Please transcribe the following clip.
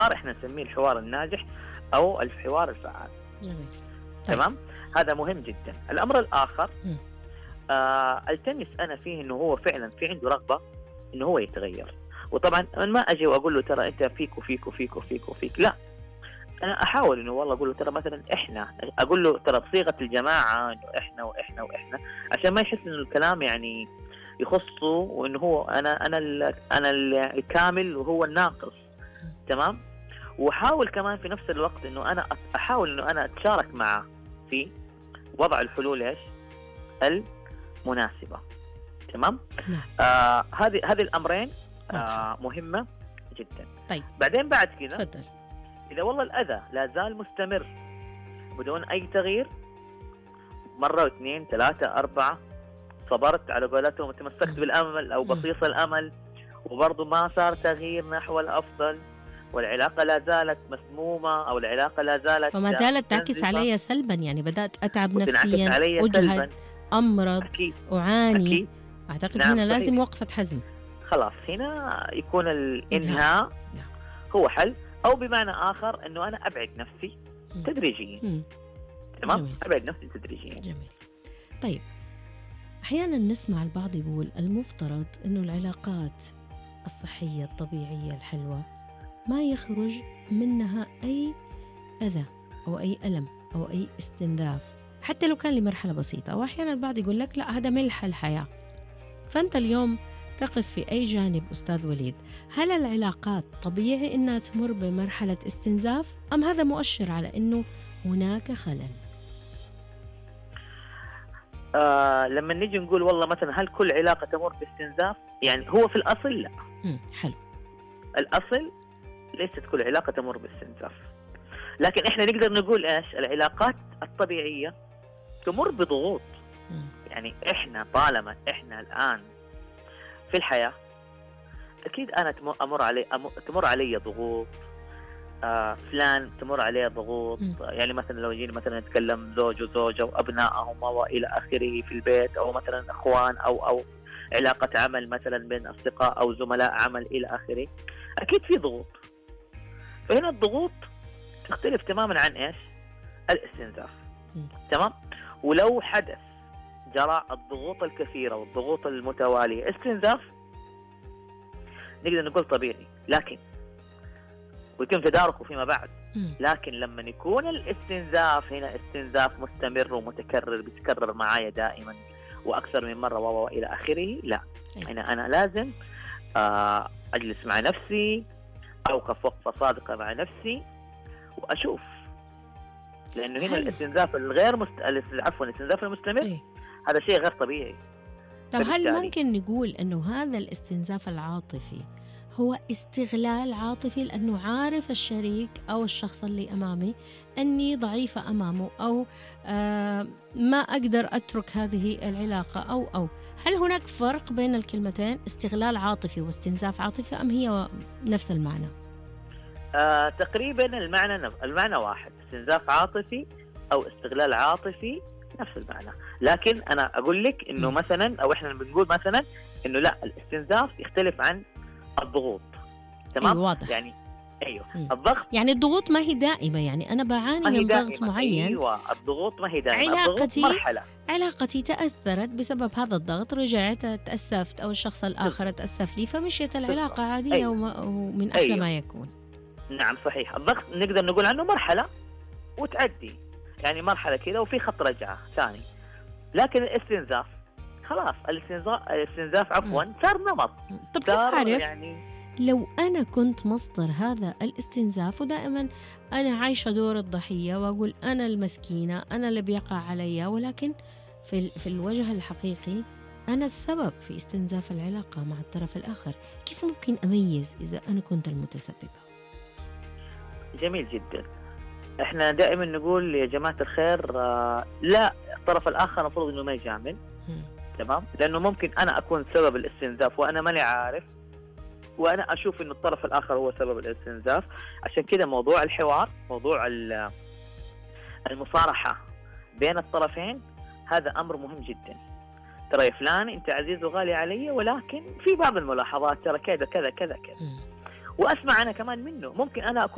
احنا نسميه الحوار الناجح او الحوار الفعال. جميل. طيب. تمام، هذا مهم جدا. الامر الاخر م. التمس انا فيه انه هو فعلا في عنده رغبه انه هو يتغير. وطبعا انا ما اجي واقول له ترى انت فيك وفيك وفيك وفيك وفيك، لا، انا احاول انه والله اقول له ترى مثلا احنا، اقول له ترى بصيغه الجماعه انه احنا واحنا واحنا، عشان ما يحس انه الكلام يعني يخصه وانه هو انا الكامل وهو الناقص. تمام. وحاول كمان في نفس الوقت انه انا احاول انه انا اتشارك معه في وضع الحلول ايش المناسبه. تمام. هذه الامرين مهمه جدا. طيب. بعدين بعد كذا تفضل. اذا والله الاذى لا زال مستمر بدون اي تغيير، مره واثنين ثلاثه اربعه، صبرت على قولتهم وتمسكت بالامل او بصيص الامل وبرضه ما صار تغيير نحو الافضل، والعلاقه لا زالت مسمومه او العلاقه لا زالت وما زالت تعكس علي سلبا، يعني بدات اتعب نفسيا، اجهد، امرض، أكيد. اعاني. أكيد. اعتقد نعم، هنا صحيح. لازم وقفه حزم. خلاص هنا يكون الانهاء هو حل، او بمعنى اخر انه انا ابعد نفسي تدريجيا. تمام. جميل. ابعد نفسي تدريجيا. جميل. طيب، احيانا نسمع البعض يقول المفترض انه العلاقات الصحيه الطبيعيه الحلوه ما يخرج منها اي اذى او اي الم او اي استنزاف، حتى لو كان لمرحله بسيطه. واحيانا البعض يقول لك لا، هذا ملح الحياه. فانت اليوم تقف في أي جانب أستاذ وليد؟ هل العلاقات طبيعي أنها تمر بمرحلة استنزاف أم هذا مؤشر على أنه هناك خلل؟ لما نيجي نقول والله مثلا هل كل علاقة تمر باستنزاف؟ يعني هو في الأصل لا. حلو. الأصل ليست كل علاقة تمر باستنزاف، لكن إحنا نقدر نقول إيش؟ العلاقات الطبيعية تمر بضغوط. يعني إحنا طالما إحنا الآن في الحياة أكيد أنا تمر علي ضغوط، فلان تمر عليه ضغوط. يعني مثلا لو جينا مثلا نتكلم زوج وزوجة وأبنائهم وإلى آخره في البيت، أو مثلا أخوان أو علاقة عمل مثلا بين أصدقاء أو زملاء عمل إلى آخره، أكيد في ضغوط. فهنا الضغوط تختلف تماما عن إيش؟ الاستنزاف. تمام. ولو حدث جرى الضغوط الكثيرة والضغوط المتوالية استنزاف، نقدر نقول طبيعي، لكن ويتم تداركه فيما بعد. لكن لما يكون الاستنزاف هنا استنزاف مستمر ومتكرر، بيتكرر معايا دائما وأكثر من مرة وإلى آخره، لا، هنا أنا لازم أجلس مع نفسي، أوقف وقفة صادقة مع نفسي وأشوف، لأنه هنا الاستنزاف الاستنزاف المستمر هذا شيء غير طبيعي. طب هل ممكن نقول أنه هذا الاستنزاف العاطفي هو استغلال عاطفي، لأنه عارف الشريك أو الشخص اللي أمامي أني ضعيفة أمامه، أو ما أقدر أترك هذه العلاقة، أو هل هناك فرق بين الكلمتين استغلال عاطفي واستنزاف عاطفي، أم هي نفس المعنى؟ تقريبا المعنى واحد. استنزاف عاطفي أو استغلال عاطفي نفس المعنى، لكن أنا أقول لك إنه مثلا، أو إحنا بنقول مثلا إنه لا، الاستنزاف يختلف عن الضغوط. تمام. واضح. يعني أيوه. الضغط يعني الضغوت ما هي دائمة، يعني أنا بعاني من ضغط معين. أيوه، الضغوط ما هي دائمة. علاقتي تأثرت بسبب هذا الضغط، رجعت تأسفت أو الشخص الآخر تأسف لي، فمشيت العلاقة عادية. أيوه. ومن أحلى ما يكون. نعم صحيح. الضغط نقدر نقول عنه مرحلة وتعدي، يعني مرحلة كذا وفي خط رجعة ثاني. لكن الاستنزاف خلاص، الاستنزاف عفوا صار نمط. طب كيف أعرف لو أنا كنت مصدر هذا الاستنزاف، ودائما أنا عايشة دور الضحية وأقول أنا المسكينة، أنا اللي بيقع علي، ولكن في الوجه الحقيقي أنا السبب في استنزاف العلاقة مع الطرف الآخر؟ كيف ممكن أميز إذا أنا كنت المتسببة؟ جميل جدا. احنا دائما نقول يا جماعة الخير لا، الطرف الآخر المفروض انه ما يجامل. تمام. لانه ممكن انا اكون سبب الاستنزاف وانا ماني عارف، وانا اشوف انه الطرف الآخر هو سبب الاستنزاف. عشان كده موضوع الحوار، موضوع المصارحة بين الطرفين، هذا امر مهم جدا. ترى يا فلان انت عزيز وغالي علي، ولكن في بعض الملاحظات ترى كذا كذا كذا كذا، واسمع انا كمان منه. ممكن انا اكون